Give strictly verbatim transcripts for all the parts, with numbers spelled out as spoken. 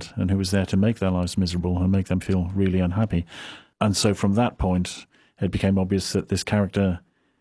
and who was there to make their lives miserable and make them feel really unhappy. And so from that point, it became obvious that this character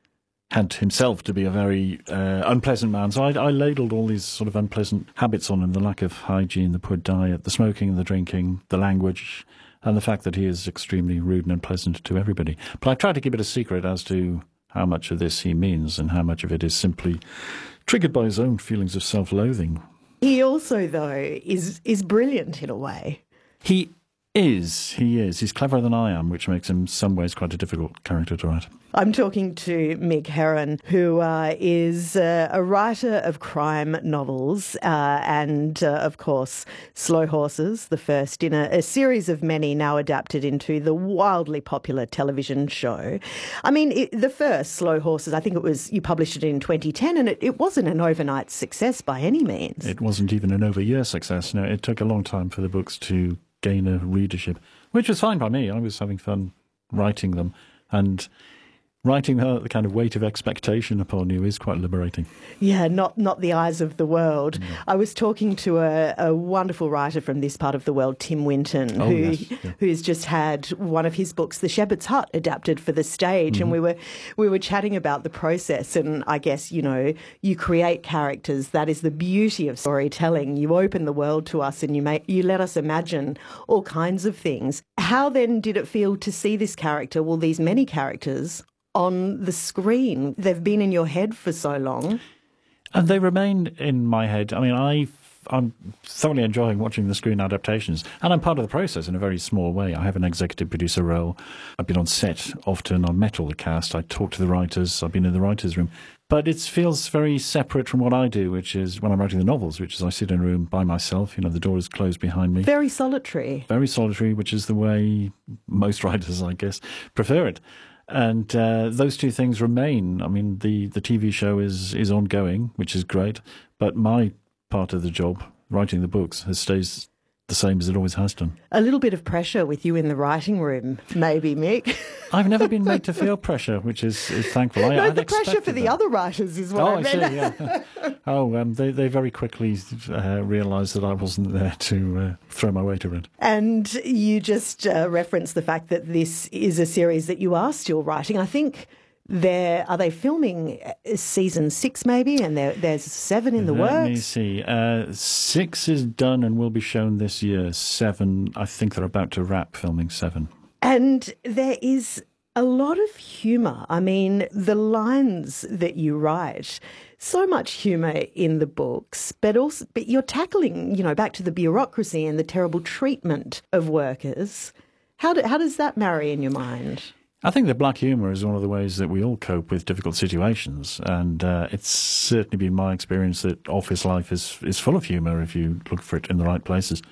had himself to be a very uh, unpleasant man. So I, I ladled all these sort of unpleasant habits on him: the lack of hygiene, the poor diet, the smoking, the drinking, the language, and the fact that he is extremely rude and unpleasant to everybody. But I tried to keep it a secret as to how much of this he means and how much of it is simply triggered by his own feelings of self-loathing. He also, though, is is brilliant in a way. He is. He is. He's cleverer than I am, which makes him, in some ways, quite a difficult character to write. I'm talking to Mick Herron, who uh, is uh, a writer of crime novels uh, and, uh, of course, Slow Horses, the first in a, a series of many now adapted into the wildly popular television show. I mean, it, the first, Slow Horses, I think it was, you published it in twenty ten, and it, it wasn't an overnight success by any means. It wasn't even an over-year success. No, it took a long time for the books to gain a readership, which was fine by me. I was having fun writing them, and writing the, the kind of weight of expectation upon you is quite liberating. Yeah, not not the eyes of the world. No. I was talking to a, a wonderful writer from this part of the world, Tim Winton, oh, who yes. yeah. who's just had one of his books, The Shepherd's Hut, adapted for the stage, mm-hmm. and we were we were chatting about the process. And I guess, you know, you create characters. That is the beauty of storytelling. You open the world to us, and you make you let us imagine all kinds of things. How then did it feel to see this character, well, these many characters, on the screen? They've been in your head for so long. And they remain in my head. I mean, I, I'm thoroughly enjoying watching the screen adaptations, and I'm part of the process in a very small way. I have an executive producer role. I've been on set often. I met all the cast. I talk to the writers. I've been in the writers' room. But it feels very separate from what I do, which is when I'm writing the novels, which is I sit in a room by myself. You know, the door is closed behind me. Very solitary. Very solitary, which is the way most writers, I guess, prefer it. And uh, those two things remain. I mean, the, the T V show is, is ongoing, which is great, but my part of the job, writing the books, has stays the same as it always has done. A little bit of pressure with you in the writing room, maybe, Mick. I've never been made to feel pressure, which is, is thankful. I, no, I'd the pressure for the that. other writers is what oh, I I meant. see, yeah. oh, um, they, they very quickly uh, realised that I wasn't there to uh, throw my weight around. And you just uh, referenced the fact that this is a series that you are still writing. I think there are they filming season six maybe, and there, there's seven in the Let works? Let me see. Uh, six is done and will be shown this year. Seven, I think they're about to wrap filming seven. And there is a lot of humour. I mean, the lines that you write, so much humour in the books, but also but you're tackling, you know, back to the bureaucracy and the terrible treatment of workers. How do, how does that marry in your mind? I think that black humour is one of the ways that we all cope with difficult situations, and uh, it's certainly been my experience that office life is is full of humour if you look for it in the right places.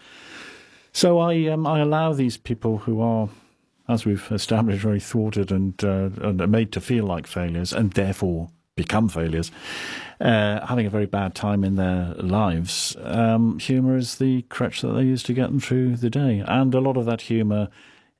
So I um, I allow these people who are, as we've established, very thwarted and, uh, and are made to feel like failures and therefore become failures, uh, having a very bad time in their lives. Um, humour is the crutch that they use to get them through the day, and a lot of that humour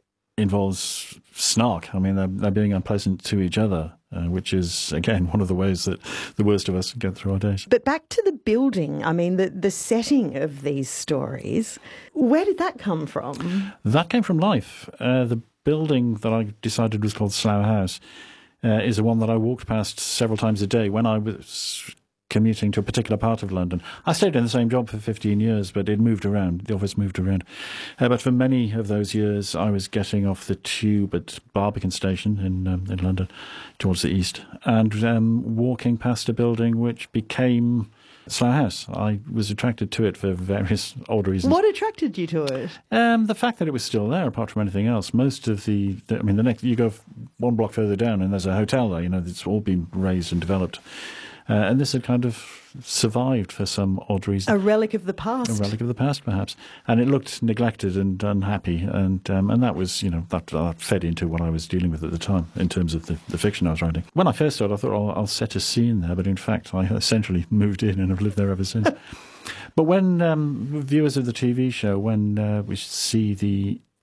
involves snark. I mean, they're, they're being unpleasant to each other, uh, which is, again, one of the ways that the worst of us get through our days. But back to the building, I mean, the, the setting of these stories, where did that come from? That came from life. Uh, the building that I decided was called Slough House uh, is the one that I walked past several times a day when I was commuting to a particular part of London. I stayed in the same job for fifteen years, but it moved around. The office moved around. Uh, but for many of those years, I was getting off the tube at Barbican Station in um, in London, towards the east, and um, walking past a building which became Slough House. I was attracted to it for various odd reasons. What attracted you to it? Um, the fact that it was still there, apart from anything else. Most of the, the I mean, the next you go one block further down, and there's a hotel there. You know, it's all been raised and developed. Uh, and this had kind of survived for some odd reason. A relic of the past. A relic of the past, perhaps. And it looked neglected and unhappy. And um, and that was, you know, that, that fed into what I was dealing with at the time in terms of the, the fiction I was writing. When I first started, I thought, oh, I'll set a scene there. But in fact, I essentially moved in and have lived there ever since. But when um, viewers of the T V show, when uh, we see the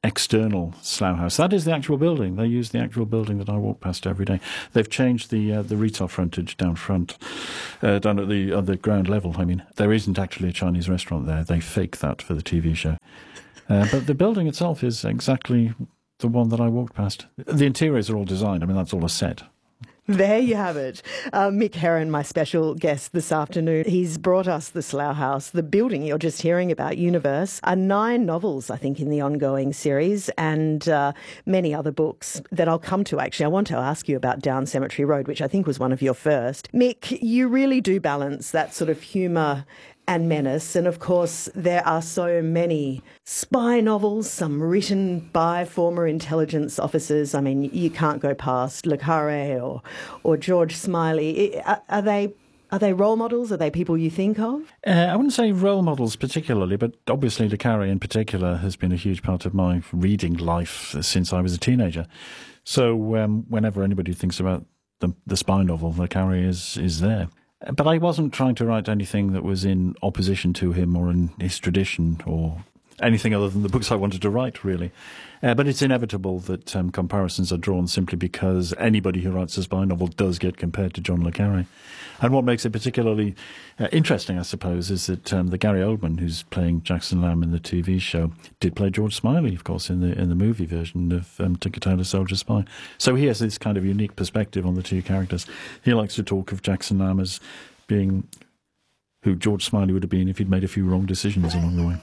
external Slough House. That is the actual building. They use the actual building that I walk past every day. They've changed the uh, the retail frontage down front, uh, down at the, uh, the ground level. I mean, there isn't actually a Chinese restaurant there. They fake that for the T V show. Uh, but the building itself is exactly the one that I walked past. The interiors are all designed. I mean, that's all a set. There you have it. Uh, Mick Herron, my special guest this afternoon, he's brought us the Slough House, the building you're just hearing about, Universe, are nine novels, I think, in the ongoing series, and uh, many other books that I'll come to, actually. I want to ask you about Down Cemetery Road, which I think was one of your first. Mick, you really do balance that sort of humour and menace. And of course, there are so many spy novels, some written by former intelligence officers. I mean, you can't go past Le Carré or, or George Smiley. Are, are they are they role models? Are they people you think of? Uh, I wouldn't say role models particularly, but obviously Le Carré in particular has been a huge part of my reading life since I was a teenager. So um, whenever anybody thinks about the, the spy novel, Le Carré is, is there. But I wasn't trying to write anything that was in opposition to him or in his tradition or anything other than the books I wanted to write, really. Uh, but it's inevitable that um, comparisons are drawn simply because anybody who writes a spy novel does get compared to John Le Carré. And what makes it particularly uh, interesting, I suppose, is that um, the Gary Oldman, who's playing Jackson Lamb in the T V show, did play George Smiley, of course, in the in the movie version of um, Tinker Tailor Soldier Spy. So he has this kind of unique perspective on the two characters. He likes to talk of Jackson Lamb as being who George Smiley would have been if he'd made a few wrong decisions along the way.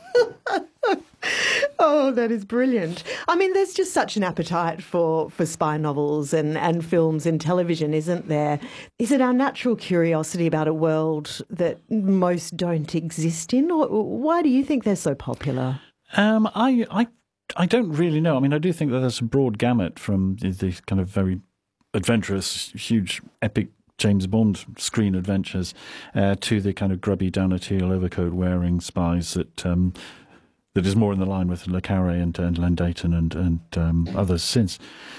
Oh, that is brilliant. I mean, there's just such an appetite for, for spy novels and, and films and television, isn't there? Is it our natural curiosity about a world that most don't exist in? Or why do you think they're so popular? Um, I, I, I don't really know. I mean, I do think that there's a broad gamut from the, the kind of very adventurous, huge, epic James Bond screen adventures uh, to the kind of grubby down a teal overcoat wearing spies that um, that is more in the line with Le Carré and, and Len Dayton and, and um, others since.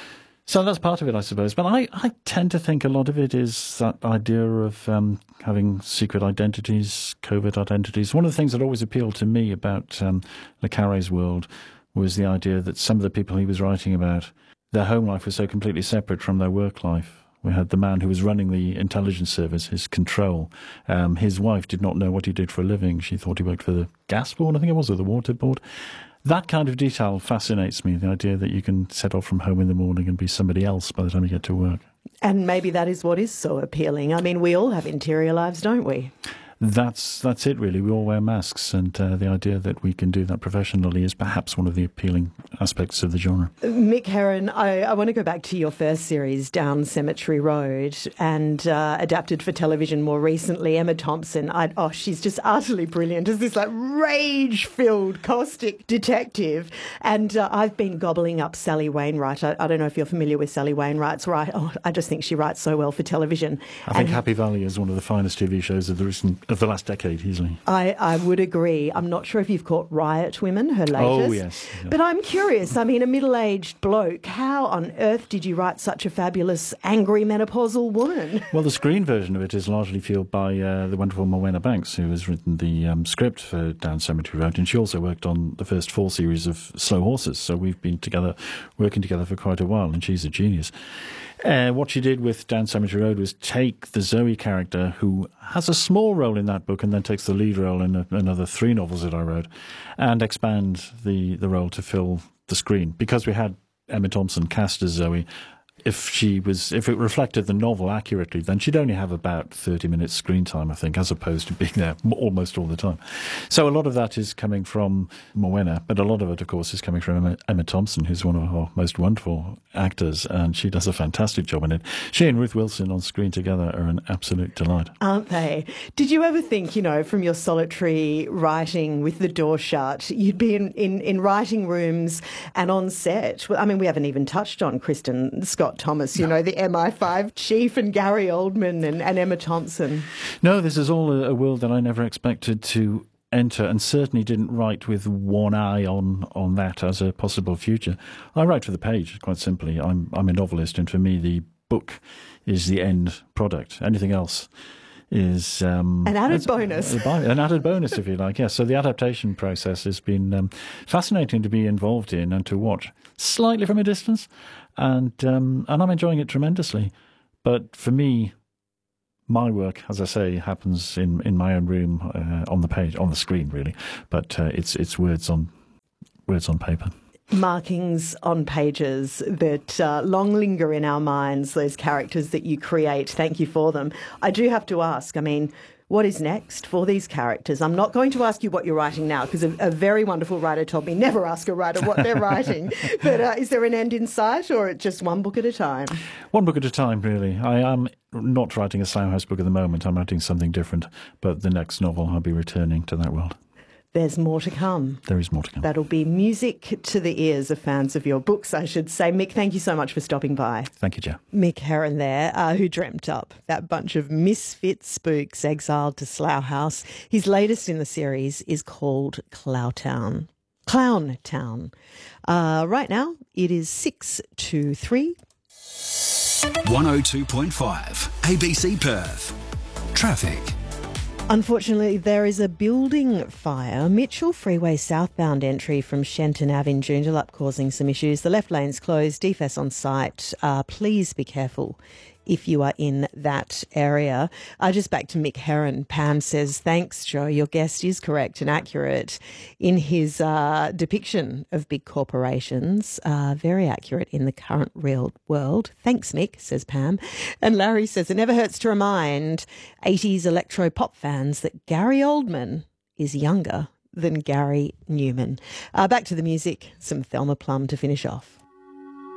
So that's part of it, I suppose. But I, I tend to think a lot of it is that idea of um, having secret identities, covert identities. One of the things that always appealed to me about um, Le Carré's world was the idea that some of the people he was writing about, their home life was so completely separate from their work life. We had the man who was running the intelligence service, his control. Um, his wife did not know what he did for a living. She thought he worked for the gas board, I think it was, or the water board. That kind of detail fascinates me, the idea that you can set off from home in the morning and be somebody else by the time you get to work. And maybe that is what is so appealing. I mean, we all have interior lives, don't we? That's that's it, really. We all wear masks, and uh, the idea that we can do that professionally is perhaps one of the appealing aspects of the genre. Mick Herron, I, I want to go back to your first series, Down Cemetery Road, and uh, adapted for television more recently, Emma Thompson. I, oh, she's just utterly brilliant as this like rage-filled, caustic detective. And uh, I've been gobbling up Sally Wainwright. I, I don't know if you're familiar with Sally Wainwright's right. Oh, I just think she writes so well for television. I think and Happy Valley is one of the finest T V shows of the recent. Of the last decade, easily. I, I would agree. I'm not sure if you've caught Riot Women, her latest. Oh, yes. Yeah. But I'm curious. I mean, a middle-aged bloke, how on earth did you write such a fabulous, angry, menopausal woman? Well, the screen version of it is largely fueled by uh, the wonderful Morwenna Banks, who has written the um, script for Down Cemetery Road, and she also worked on the first four series of Slow Horses, so we've been together, working together for quite a while, and she's a genius. Uh, what she did with Down Cemetery Road was take the Zoe character, who has a small role in that book and then takes the lead role in a, another three novels that I wrote, and expand the, the role to fill the screen. Because we had Emma Thompson cast as Zoe, if she was, if it reflected the novel accurately, then she'd only have about thirty minutes screen time, I think, as opposed to being there almost all the time. So a lot of that is coming from Morwenna, but a lot of it, of course, is coming from Emma, Emma Thompson, who's one of our most wonderful actors, and she does a fantastic job in it. She and Ruth Wilson on screen together are an absolute delight. Aren't they? Did you ever think, you know, from your solitary writing with the door shut, you'd be in, in, in writing rooms and on set? I mean, we haven't even touched on Kristen Scott Thomas, you know, the M I five chief, and Gary Oldman and, and Emma Thompson. No, this is all a, a world that I never expected to enter, and certainly didn't write with one eye on, on that as a possible future. I write for the page, quite simply. I'm I'm a novelist, and for me the book is the end product. Anything else is um, an added bonus. An added bonus, if you like. Yes. So the adaptation process has been um, fascinating to be involved in and to watch slightly from a distance, and um, and I'm enjoying it tremendously. But for me, my work, as I say, happens in, in my own room uh, on the page, on the screen, really. But uh, it's it's words on words on paper. Markings on pages that uh, long linger in our minds, those characters that you create. Thank you for them. I do have to ask, I mean, what is next for these characters? I'm not going to ask you what you're writing now, because a, a very wonderful writer told me never ask a writer what they're writing. But uh, is there an end in sight, or just one book at a time? One book at a time, really. I am not writing a Slough House book at the moment. I'm writing something different. But the next novel, I'll be returning to that world. There's more to come. There is more to come. That'll be music to the ears of fans of your books, I should say. Mick, thank you so much for stopping by. Thank you, Jo. Mick Herron there, uh, who dreamt up that bunch of misfit spooks exiled to Slough House. His latest in the series is called Clowtown. Clown Town. Uh, right now, it is six to three. one oh two point five A B C Perth. Traffic. Unfortunately, there is a building fire. Mitchell Freeway southbound entry from Shenton Ave in Joondalup causing some issues. The left lane's closed. D F E S on site. Uh, please be careful if you are in that area. Uh, just back to Mick Herron. Pam says, thanks, Jo. Your guest is correct and accurate in his uh, depiction of big corporations. Uh, very accurate in the current real world. Thanks, Mick, says Pam. And Larry says, it never hurts to remind eighties electro pop fans that Gary Oldman is younger than Gary Newman. Uh, back to the music. Some Thelma Plum to finish off.